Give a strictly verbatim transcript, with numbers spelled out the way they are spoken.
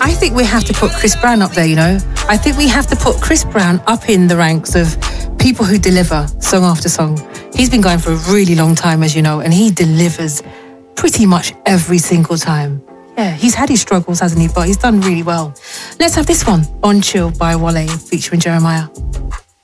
I think we have to put Chris Brown up there, you know. I think we have to put Chris Brown up in the ranks of people who deliver song after song. He's been going for a really long time, as you know, and he delivers pretty much every single time. Yeah, he's had his struggles, hasn't he? But he's done really well. Let's have this one, On Chill by Wale featuring Jeremiah.